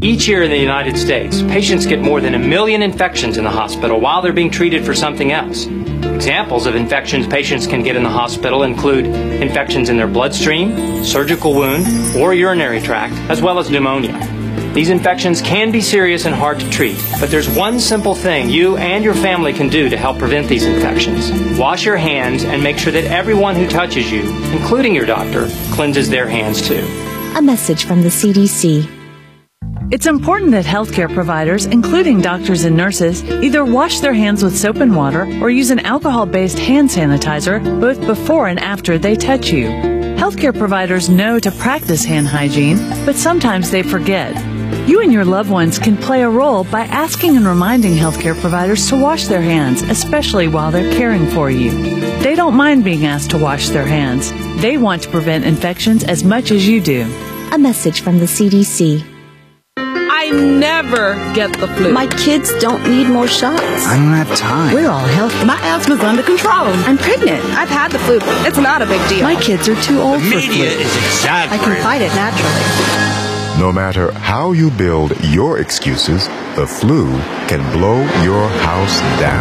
Each year in the United States, patients get more than 1 million infections in the hospital while they're being treated for something else. Examples of infections patients can get in the hospital include infections in their bloodstream, surgical wound, or urinary tract, as well as pneumonia. These infections can be serious and hard to treat, but there's one simple thing you and your family can do to help prevent these infections. Wash your hands and make sure that everyone who touches you, including your doctor, cleanses their hands too. A message from the CDC. It's important that healthcare providers, including doctors and nurses, either wash their hands with soap and water or use an alcohol-based hand sanitizer both before and after they touch you. Healthcare providers know to practice hand hygiene, but sometimes they forget. You and your loved ones can play a role by asking and reminding healthcare providers to wash their hands, especially while they're caring for you. They don't mind being asked to wash their hands. They want to prevent infections as much as you do. A message from the CDC. I never get the flu. My kids don't need more shots. I don't have time. We're all healthy. My asthma's under control. I'm pregnant. I've had the flu. It's not a big deal. My kids are too old for flu. The media is exaggerating. I can fight it naturally. No matter how you build your excuses, the flu can blow your house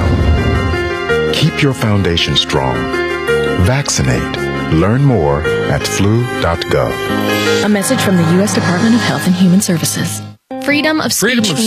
down. Keep your foundation strong. Vaccinate. Learn more at flu.gov. A message from the U.S. Department of Health and Human Services. Freedom of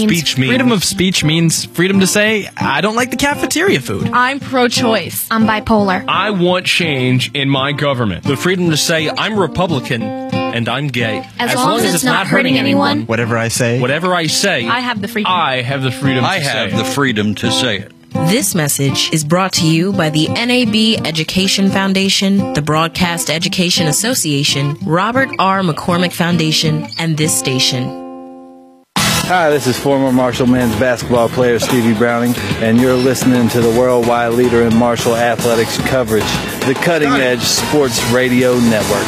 speech means freedom to say, I don't like the cafeteria food. I'm pro-choice. I'm bipolar. I want change in my government. The freedom to say, I'm Republican and I'm gay. As long as it's not hurting anyone. Whatever I say. I have the freedom. I have the freedom to say it. I have the freedom to say it. This message is brought to you by the NAB Education Foundation, the Broadcast Education Association, Robert R. McCormick Foundation, and this station. Hi, this is former Marshall men's basketball player Stevie Browning, and you're listening to the worldwide leader in Marshall athletics coverage, the Cutting Edge Sports Radio Network.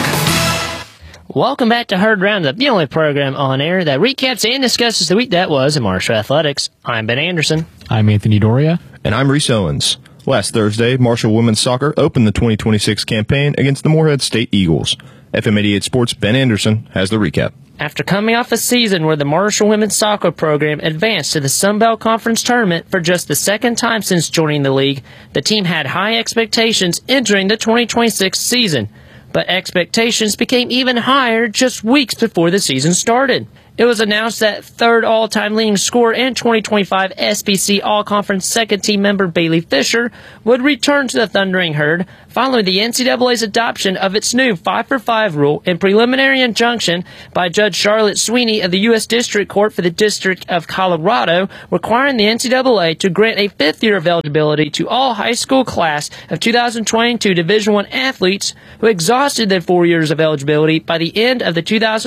Welcome back to Herd Roundup, the only program on air that recaps and discusses the week that was in Marshall athletics. I'm Ben Anderson. I'm Anthony Doria. And I'm Reese Owens. Last Thursday, Marshall women's soccer opened the 2026 campaign against the Morehead State Eagles. FM 88 Sports' Ben Anderson has the recap. After coming off a season where the Marshall women's soccer program advanced to the Sun Belt Conference tournament for just the second time since joining the league, the team had high expectations entering the 2026 season. But expectations became even higher just weeks before the season started. It was announced that third all-time leading scorer and 2025 SBC All-Conference second-team member Bailey Fisher would return to the Thundering Herd following the NCAA's adoption of its new 5-for-5 rule and preliminary injunction by Judge Charlotte Sweeney of the U.S. District Court for the District of Colorado, requiring the NCAA to grant a fifth year of eligibility to all high school class of 2022 Division I athletes who exhausted their 4 years of eligibility by the end of the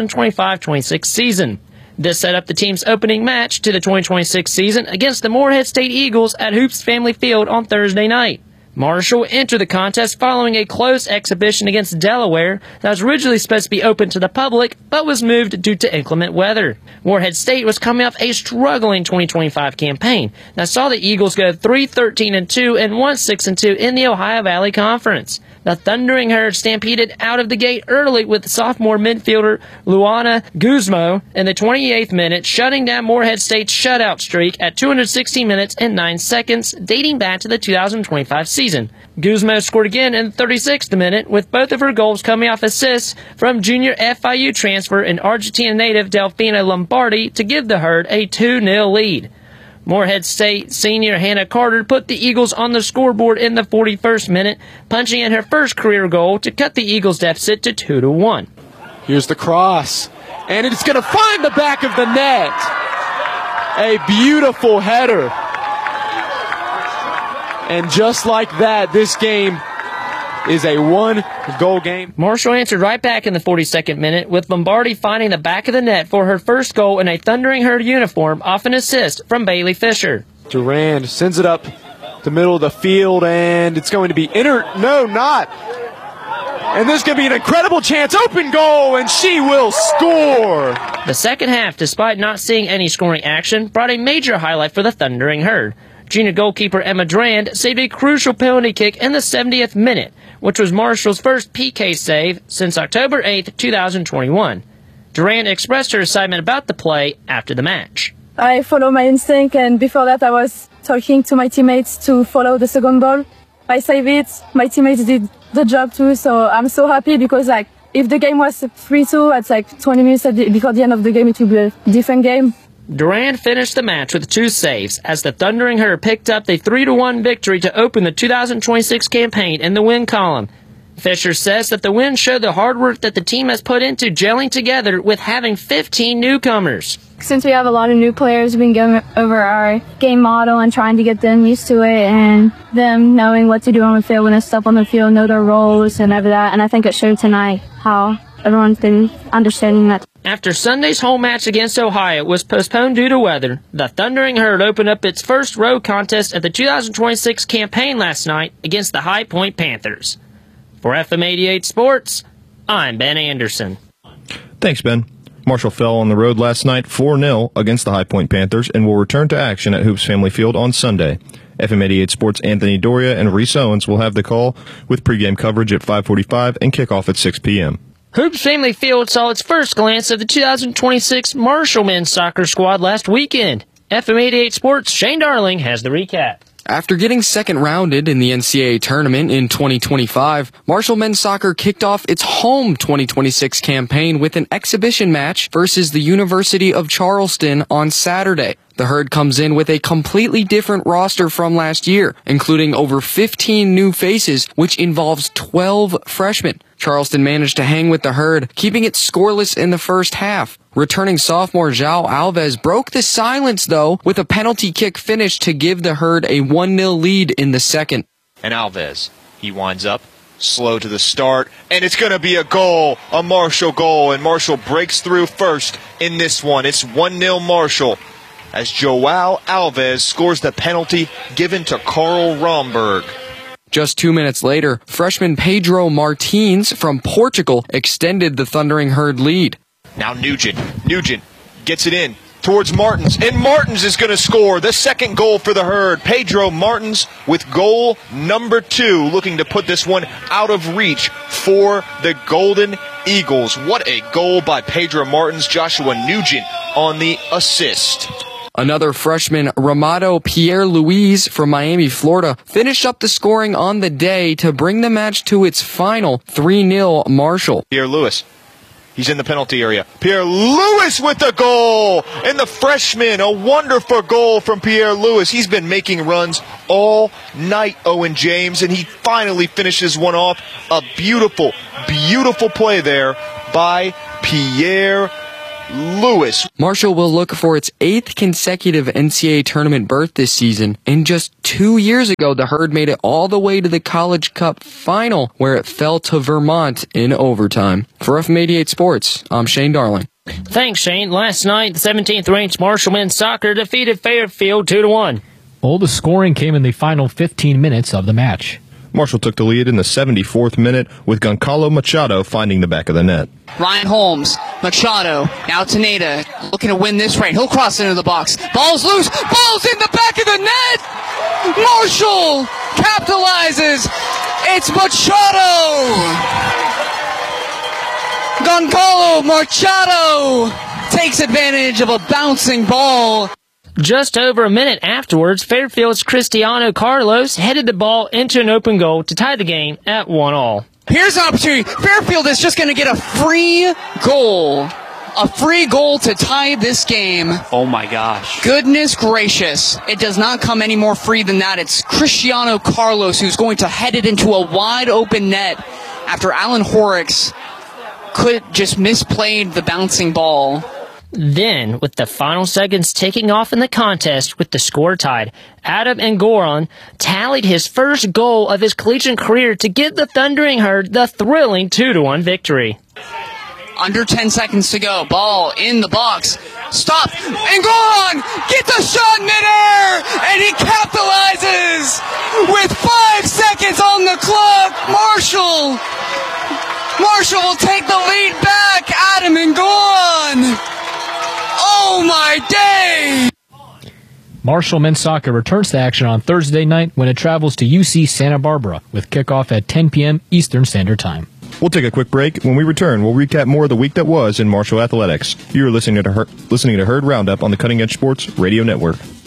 2025-26 season. This set up the team's opening match to the 2026 season against the Morehead State Eagles at Hoops Family Field on Thursday night. Marshall entered the contest following a close exhibition against Delaware that was originally supposed to be open to the public, but was moved due to inclement weather. Morehead State was coming off a struggling 2025 campaign that saw the Eagles go 3-13-2 and 1-6-2 in the Ohio Valley Conference. The Thundering Herd stampeded out of the gate early with sophomore midfielder Luana Guzmo in the 28th minute, shutting down Morehead State's shutout streak at 216 minutes and 9 seconds, dating back to the 2025 season. Guzmo scored again in the 36th minute, with both of her goals coming off assists from junior FIU transfer and Argentina native Delfina Lombardi to give the Herd a 2-0 lead. Morehead State senior Hannah Carter put the Eagles on the scoreboard in the 41st minute, punching in her first career goal to cut the Eagles' deficit to 2-1. Here's the cross, and it's going to find the back of the net. A beautiful header. And just like that, this game is a one-goal game. Marshall answered right back in the 42nd minute, with Lombardi finding the back of the net for her first goal in a Thundering Herd uniform off an assist from Bailey Fisher. Durand sends it up the middle of the field, and it's going to be no, not. And there's going to be an incredible chance. Open goal, and she will score. The second half, despite not seeing any scoring action, brought a major highlight for the Thundering Herd. Junior goalkeeper Emma Durand saved a crucial penalty kick in the 70th minute, which was Marshall's first PK save since October 8, 2021. Durant expressed her excitement about the play after the match. I follow my instinct, and before that I was talking to my teammates to follow the second ball. I saved it, my teammates did the job too, so I'm so happy because if the game was 3-2 at 20 minutes before the end of the game, it would be a different game. Durant finished the match with 2 saves as the Thundering Herd picked up the 3-1 victory to open the 2026 campaign in the win column. Fisher says that the win showed the hard work that the team has put into gelling together with having 15 newcomers. Since we have a lot of new players, we've been going over our game model and trying to get them used to it and them knowing what to do on the field when they step on the field, know their roles and everything that. And I think it showed tonight how everyone's been understanding that. After Sunday's home match against Ohio was postponed due to weather, the Thundering Herd opened up its first road contest of the 2026 campaign last night against the High Point Panthers. For FM 88 Sports, I'm Ben Anderson. Thanks, Ben. Marshall fell on the road last night 4-0 against the High Point Panthers and will return to action at Hoops Family Field on Sunday. FM 88 Sports' Anthony Doria and Reese Owens will have the call with pregame coverage at 5:45 and kickoff at 6 p.m. Hoops Family Field saw its first glance of the 2026 Marshall men's soccer squad last weekend. FM 88 Sports' Shane Darling has the recap. After getting second-rounded in the NCAA tournament in 2025, Marshall men's soccer kicked off its home 2026 campaign with an exhibition match versus the University of Charleston on Saturday. The Herd comes in with a completely different roster from last year, including over 15 new faces, which involves 12 freshmen. Charleston managed to hang with the Herd, keeping it scoreless in the first half. Returning sophomore João Alves broke the silence, though, with a penalty kick finish to give the Herd a 1-0 lead in the second. And Alves, he winds up, slow to the start, and it's going to be a goal, a Marshall goal, and Marshall breaks through first in this one. It's 1-0 Marshall, as João Alves scores the penalty given to Carl Romberg. Just 2 minutes later, freshman Pedro Martins from Portugal extended the Thundering Herd lead. Now Nugent gets it in towards Martins, and Martins is going to score the second goal for the Herd. Pedro Martins with goal number 2, looking to put this one out of reach for the Golden Eagles. What a goal by Pedro Martins. Joshua Nugent on the assist. Another freshman, Ramado Pierre-Louis from Miami, Florida, finished up the scoring on the day to bring the match to its final 3-0 Marshall. Pierre-Louis, he's in the penalty area. Pierre-Louis with the goal! And the freshman, a wonderful goal from Pierre-Louis. He's been making runs all night, Owen James, and he finally finishes one off. A beautiful, beautiful play there by Pierre-Louis. Marshall will look for its 8th consecutive NCAA tournament berth this season, and just 2 years ago the Herd made it all the way to the College Cup final, where it fell to Vermont in overtime. For FM 88 Sports, I'm Shane Darling. Thanks, Shane. Last night, the 17th-ranked Marshall men's soccer defeated Fairfield 2-1. All the scoring came in the final 15 minutes of the match. Marshall took the lead in the 74th minute with Goncalo Machado finding the back of the net. Ryan Holmes, Machado, now to Nada, looking to win this right. He'll cross into the box. Ball's loose. Ball's in the back of the net. Marshall capitalizes. It's Machado. Goncalo Machado takes advantage of a bouncing ball. Just over a minute afterwards, Fairfield's Cristiano Carlos headed the ball into an open goal to tie the game at 1-1. Here's an opportunity. Fairfield is just going to get a free goal. A free goal to tie this game. Oh my gosh. Goodness gracious. It does not come any more free than that. It's Cristiano Carlos who's going to head it into a wide open net after Alan Horrocks could just misplayed the bouncing ball. Then, with the final seconds ticking off in the contest with the score tied, Adam Angoran tallied his first goal of his collegiate career to give the Thundering Herd the thrilling 2-1 victory. Under 10 seconds to go. Ball in the box. Stop. Angoran get the shot midair, and he capitalizes with 5 seconds on the clock. Marshall will take the lead back. Adam Angoran. Oh my day! Marshall men's soccer returns to action on Thursday night when it travels to UC Santa Barbara with kickoff at 10 p.m. Eastern Standard Time. We'll take a quick break. When we return, we'll recap more of the week that was in Marshall athletics. You're listening to Herd Roundup on the Cutting Edge Sports Radio Network.